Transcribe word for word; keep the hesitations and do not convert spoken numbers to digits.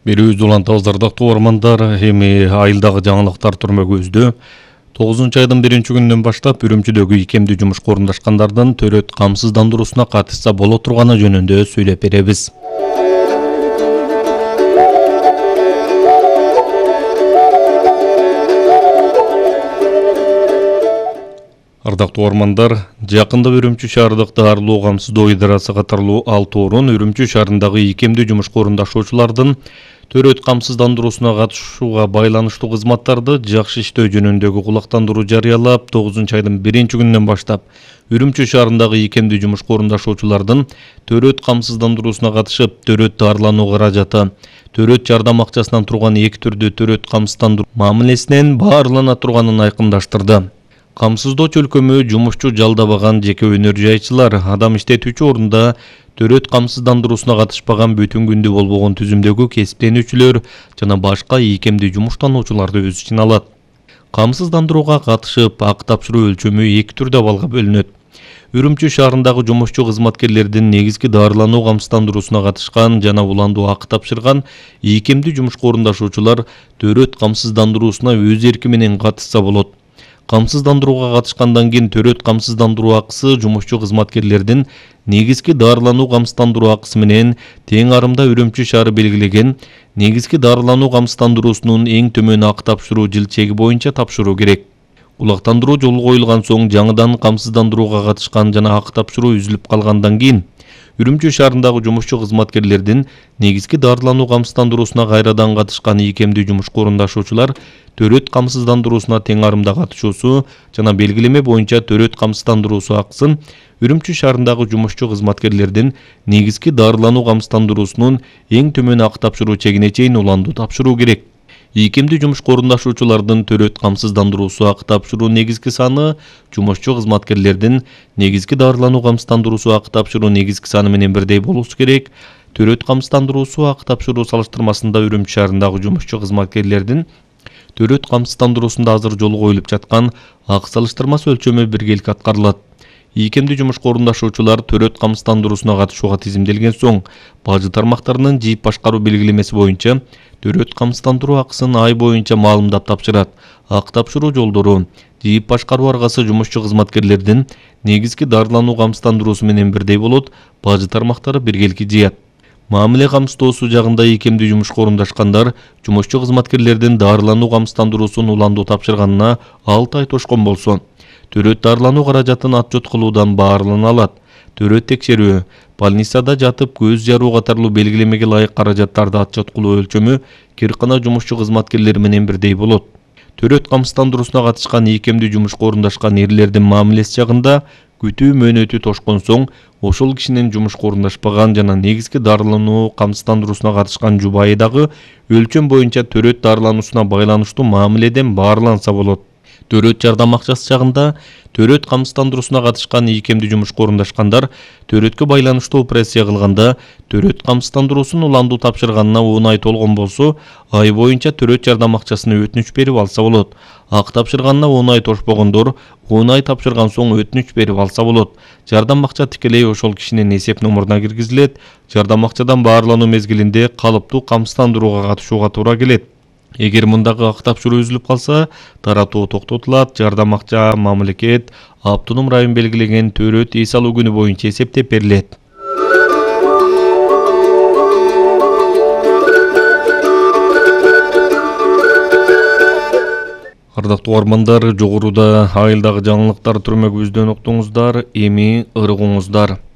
Берүүбүз улантабыздар дактуу армандар, эми айылдагы жаңылыктар түрмөгүбүздө тогузунчу айдын биринчи күнүнөн баштап Үрүмчүдөгү икемдүү жумушка орундашкандардын төрөт камсыздандыруусуна катышса боло турганы жөнүндө сүйлөп беребиз. Ардактуу армандар, жакында Үрүмчү шаардык дарылуу камсыздоо идарасы катарлуу алты орун Үрүмчү шаарындагы икемдүү жумушка орундашуучулардын төрөт камсыздандыруусуна катышууга байланыштуу кызматтарды жакшы иштөө жөнүндөгү кулактандыруу жарыялап, тогузунчу айдын биринчи күнүнөн баштап Үрүмчү шаарындагы икемдүү жумушка орундашуучулардын төрөт камсыздандыруусуна катышып, төрөт дарылануу каражаты, төрөт жардам акчасынан турган эки түрдүү төрөт камсыздандыруу мамилесинен баарылана турганын айкындаштырды. Камсыздоо чөлкөмү жумушчу жалдабаган жеке өнөр жайчылар, адам иштетүүчү орунда төрөт камсыздандыруусуна катышпаган бүтүн күндү болбогон түзүмдөгү кесиптенүүчүлөр жана башка ийкемдүү жумуштануучуларды өз ичине алат. Камсыздандырууга катышып, ак тапшыруу өлчөмү эки түрдө абалга бөлүнөт. Үрүмчү шаарындагы жумушчу кызматкерлердин негизги дарылануу камсыздандыруусуна катышкан жана уландуу ак тапшырган ийкемдүү жумушка орундашуучулар төрөт камсыздандыруусуна өз эрки менен катышса болот. Камсыздандырууга катышкандан кийин төрөт камсыздандыруу акысы жумушчу кызматкерлердин негизги дарылануу камсыздандыруу акысы менен тең арымда Үрүмчү шаары белгилеген негизги дарылануу камсыздандыруусунун эң төмөн ак тапшыруу жыл чеги боюнча тапшыруу керек. Кулактандыруу жолу коюлган соң жаңыдан камсыздандырууга катышкан жана ак тапшыруу үзүлүп калгандан кийин Үрүмчү шаарындагы жумушчу кызматкерлердин негизги дарылануу камсыздандыруусуна кайрадан катышкан ийкемдүү жумушка орундашуучулар төрөт камсыздандыруусуна тең арымда катышуусу жана белгилеме боюнча төрөт камсыздандыруусу акысын Үрүмчү шаарындагы жумушчу кызматкерлердин негизги дарылануу камсыздандыруусунун эң төмөн ак тапшыруу чегине чейин уландуу тапшыруу керек. Ийкемдүү жумушка орундашуучулардын төрөт камсыздандыруусу ак тапшыруу негизги саны жумушчу кызматкерлердин негизги дарылануу камсыздандыруусу ак тапшыруу негизги саны менен бирдей болушу керек. Төрөт камсыздандыруусу ак тапшыруу салыштырмасында Үрүмчү шаарындагы жумушчу кызматкерлердин төрөт камсыздандыруусунда азыр жолу коюлуп жаткан ак салыштырмасы өлчөмү биргелик аткарылат. Ийкемдүү жумушка орундашуучулар төрөт камсыздандыруусуна катышууга тизимделген соң, бажы тармактарынын жийип башкаруу белгилемеси боюнча төрөт камсыздандыруу акысын ай боюнча маалымдап тапшырат. Ак тапшыруу жолдору, жийип башкаруу аргасы жумушчу кызматкерлердин негизги дарылануу камсыздандыруусу менен бирдей болот, бажы тармактары биргелики жыят. Мамиле камсыздоосу жагында ийкемдүү жумушка орундашкандар жумушчу кызматкерлердин дарылануу камсыздандыруусун уландуу тапшырганына алты ай тошкон болсо, төрөт дарылануу каражатын отчет кылуудан баарылана алат. Төрөт текшерүү, больницада жатып көз жаруу катарлуу белгилемеге ылайык каражаттарды отчет кылуу өлчөмү киркана жумушчу кызматкерлер менен бирдей болот. Төрөт камсыздандыруусуна катышкан ийкемдүү жумушка орундашкан эрлердин мамилеси жагында күтүү мөөнөтү тошкон соң, ошол кишинин жумушка орундашпаган жана негизги дарылануу камсыздандыруусуна катышкан жубайы дагы өлчөм боюнча төрөт дарылануусуна байланыштуу мамиледен баарыланса болот. Төрөт жардам акчасы жагында төрөт камсыздандыруусуна катышкан ийкемдүү жумушка орундашкандар төрөткө байланыштуу операция кылганда төрөт камсыздандыруусун уландуу тапшырганына он ай толгон болсо, ай боюнча төрөт жардам акчасына өтүнүч берип алса болот. Ак тапшырганына он ай тошпогондор он ай тапшырган соң өтүнүч берип алса болот. Жардам акча тикелей ошол кишинин эсеп номуруна киргизилет. Жардам акчадан баарылануу мезгилинде калыптуу камсыздандырууга катышууга туура келет. Эгер мындагы ак тапшыруу үзүлүп калса, таратуу токтотулат. Жардам акча мамлекет автоном район белгилеген төрөт эс алуу күнү боюнча эсептеп берилет. Ардактуу армандар, жогоруда айылдагы жаңылыктар түрмөгүбүздөн уктуңуздар, эми ыргыңыздар.